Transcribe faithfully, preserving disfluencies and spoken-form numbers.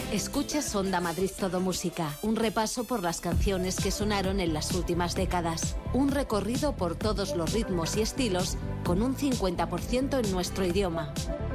Escuchas Onda Madrid Todo Música, un repaso por las canciones que sonaron en las últimas décadas. Un recorrido por todos los ritmos y estilos con un cincuenta por ciento en nuestro idioma.